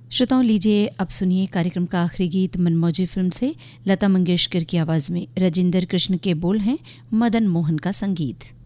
श्रोताओं, लीजिए अब सुनिए कार्यक्रम का आखिरी गीत मनमौजी फिल्म से। लता मंगेशकर की आवाज में राजेंद्र कृष्ण के बोल हैं, मदन मोहन का संगीत।